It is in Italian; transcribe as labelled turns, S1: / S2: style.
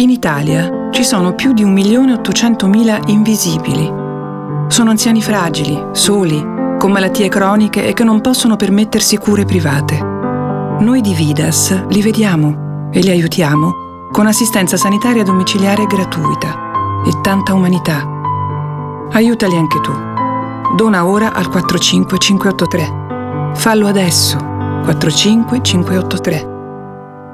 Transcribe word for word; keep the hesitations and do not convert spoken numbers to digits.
S1: In Italia ci sono più di un milione e ottocentomila invisibili. Sono anziani fragili, soli, con malattie croniche e che non possono permettersi cure private. Noi di Vidas li vediamo e li aiutiamo con assistenza sanitaria domiciliare gratuita e tanta umanità. Aiutali anche tu. Dona ora al quattro cinque cinque otto tre. Fallo adesso. quattro cinque cinque otto tre.